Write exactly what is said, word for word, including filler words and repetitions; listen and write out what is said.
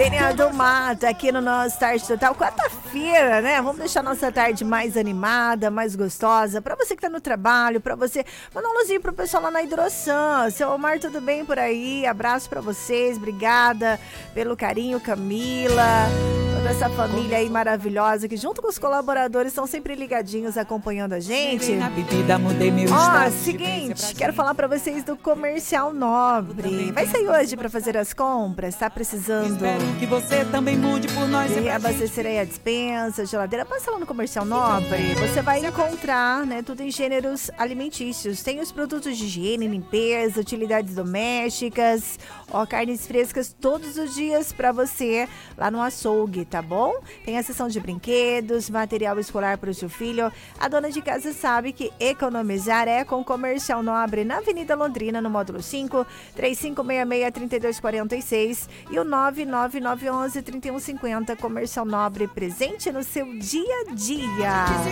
Vênia do Mata aqui no nosso Tarde Total. Quarta-feira, né? Vamos deixar nossa tarde mais animada, mais gostosa. Pra você que tá no trabalho, pra você... Manda um luzinho pro pessoal lá na Hidrosan. Seu Omar, tudo bem por aí? Abraço pra vocês. Obrigada pelo carinho, Camila. Toda essa família aí maravilhosa que junto com os colaboradores estão sempre ligadinhos acompanhando a gente. Ó, seguinte, quero falar pra vocês do Comercial Nobre. Vai sair hoje pra fazer as compras? Tá precisando que você também mude por nós e abastecer aí a despensa, geladeira? Passa lá no Comercial Nobre. Você vai encontrar, né, tudo em gêneros alimentícios. Tem os produtos de higiene, limpeza, utilidades domésticas, ó, carnes frescas todos os dias pra você lá no açougue, tá bom? Tem a seção de brinquedos, material escolar para o seu filho. A dona de casa sabe que economizar é com Comercial Nobre na Avenida Londrina, no módulo cinco, três cinco seis seis, três dois quatro seis e o nove nove nove um um, três um cinco zero. Comercial Nobre, presente no seu dia a dia.